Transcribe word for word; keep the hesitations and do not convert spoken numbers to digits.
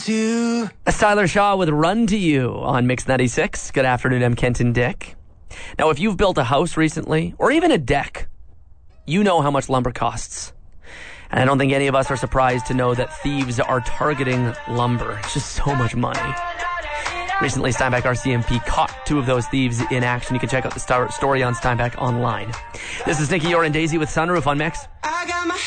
to. That's Tyler Shaw with Run to You on Mix ninety-six. Good afternoon, I'm Kenton Dick. Now, if you've built a house recently, or even a deck, you know how much lumber costs. And I don't think any of us are surprised to know that thieves are targeting lumber. It's just so much money. Recently, Steinbach R C M P caught two of those thieves in action. You can check out the star- story on Steinbach online. This is Nikki Yor and Daisy with Sunroof on Mix. I